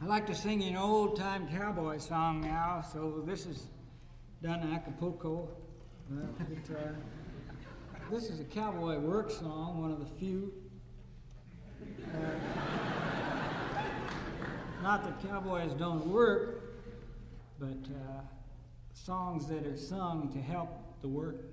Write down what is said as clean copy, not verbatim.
I like to sing an old-time cowboy song now, so this is done in Acapulco. This is a cowboy work song, one of the few. Not that cowboys don't work, but songs that are sung to help the work